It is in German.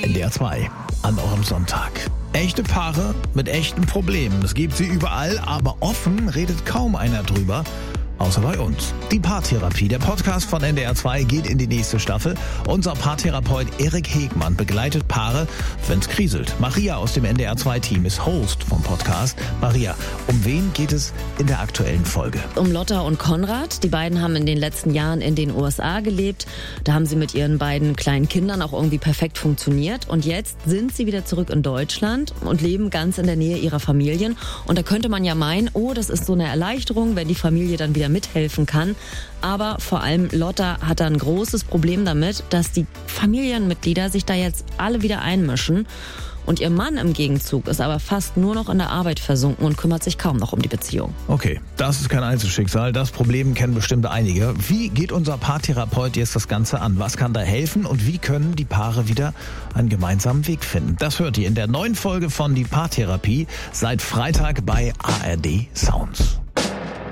NDR 2 an eurem Sonntag. Echte Paare mit echten Problemen. Es gibt sie überall, aber offen redet kaum einer drüber. Außer bei uns. Die Paartherapie, der Podcast von NDR 2 geht in die nächste Staffel. Unser Paartherapeut Erik Hegmann begleitet Paare, wenn's kriselt. Maria aus dem NDR 2-Team ist Host vom Podcast. Maria, um wen geht es in der aktuellen Folge? Um Lotta und Konrad. Die beiden haben in den letzten Jahren in den USA gelebt. Da haben sie mit ihren beiden kleinen Kindern auch irgendwie perfekt funktioniert. Und jetzt sind sie wieder zurück in Deutschland und leben ganz in der Nähe ihrer Familien. Und da könnte man ja meinen, oh, das ist so eine Erleichterung, wenn die Familie dann wieder mithelfen kann. Aber vor allem Lotta hat da ein großes Problem damit, dass die Familienmitglieder sich da jetzt alle wieder einmischen. Und ihr Mann im Gegenzug ist aber fast nur noch in der Arbeit versunken und kümmert sich kaum noch um die Beziehung. Okay, das ist kein Einzelschicksal. Das Problem kennen bestimmt einige. Wie geht unser Paartherapeut jetzt das Ganze an? Was kann da helfen und wie können die Paare wieder einen gemeinsamen Weg finden? Das hört ihr in der neuen Folge von Die Paartherapie seit Freitag bei ARD Sounds.